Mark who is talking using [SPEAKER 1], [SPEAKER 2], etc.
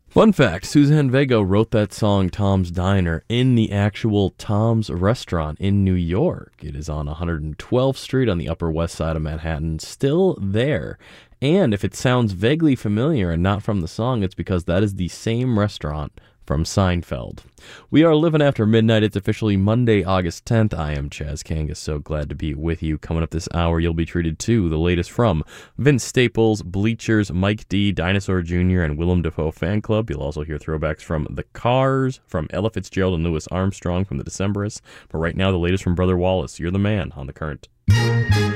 [SPEAKER 1] Fun fact, Suzanne Vega wrote that song Tom's Diner in the actual Tom's restaurant in New York. It is on 112th Street on the Upper West Side of Manhattan, still there. And if it sounds vaguely familiar and not from the song, it's because that is the same restaurant from Seinfeld. We are living after midnight. It's officially Monday, August 10th. I am Chaz Kangas, so glad to be with you. Coming up this hour, you'll be treated to the latest from Vince Staples, Bleachers, Mike D, Dinosaur Jr., and Willem Dafoe Fan Club. You'll also hear throwbacks from The Cars, from Ella Fitzgerald and Louis Armstrong from the Decemberists. But right now, the latest from Brother Wallace. You're the man on The Current.